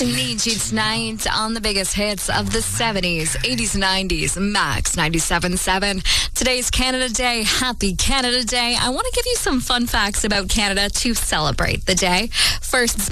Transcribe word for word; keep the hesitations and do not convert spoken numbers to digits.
Need You Tonight on the biggest hits of the seventies, eighties, nineties, Max ninety-seven point seven. Today's Canada Day. Happy Canada Day. I want to give you some fun facts about Canada to celebrate the day. First,